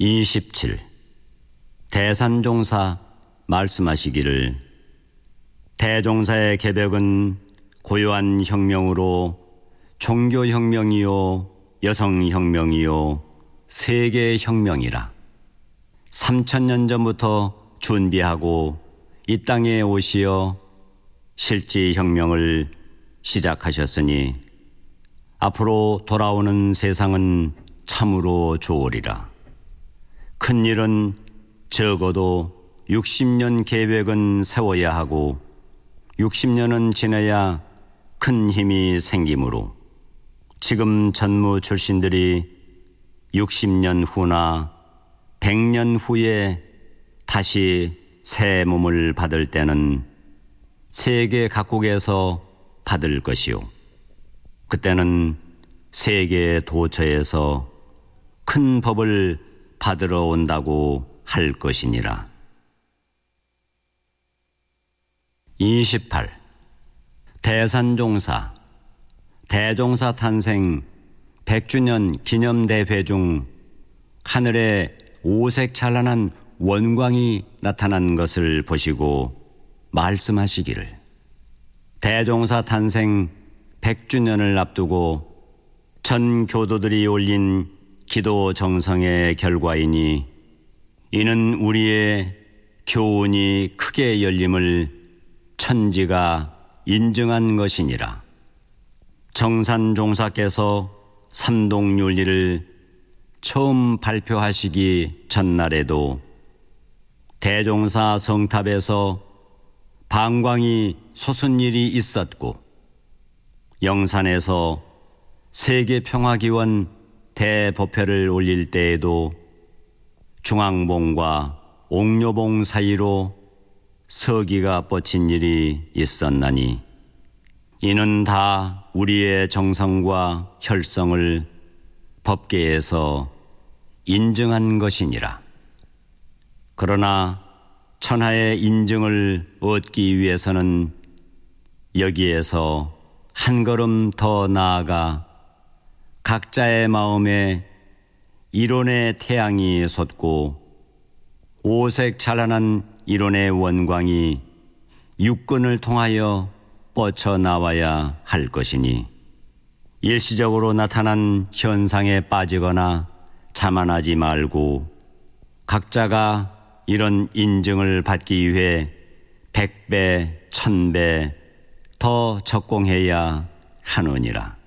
27. 대산종사 말씀하시기를 대종사의 계벽은 고요한 혁명으로 종교혁명이요 여성혁명이요 세계혁명이라. 3000년 전부터 준비하고 이 땅에 오시어 실지혁명을 시작하셨으니 앞으로 돌아오는 세상은 참으로 좋으리라. 큰 일은 적어도 60년 계획은 세워야 하고 60년은 지나야 큰 힘이 생기므로 지금 전무 출신들이 60년 후나 100년 후에 다시 새 몸을 받을 때는 세계 각국에서 받을 것이요, 그때는 세계 도처에서 큰 법을 받으러 온다고 할 것이니라. 28. 대산종사 대종사 탄생 100주년 기념대회 중 하늘에 오색 찬란한 원광이 나타난 것을 보시고 말씀하시기를 대종사 탄생 100주년을 앞두고 전 교도들이 올린 기도 정성의 결과이니 이는 우리의 교훈이 크게 열림을 천지가 인증한 것이니라. 정산종사께서 삼동윤리를 처음 발표하시기 전날에도 대종사 성탑에서 방광이 솟은 일이 있었고 영산에서 세계평화기원 대법회를 올릴 때에도 중앙봉과 옥녀봉 사이로 서기가 뻗친 일이 있었나니 이는 다 우리의 정성과 혈성을 법계에서 인증한 것이니라. 그러나 천하의 인증을 얻기 위해서는 여기에서 한 걸음 더 나아가 각자의 마음에 이론의 태양이 솟고 오색 찬란한 이론의 원광이 육근을 통하여 뻗쳐나와야 할 것이니 일시적으로 나타난 현상에 빠지거나 자만하지 말고 각자가 이런 인증을 받기 위해 100배, 1000배 더 적공해야 하느니라.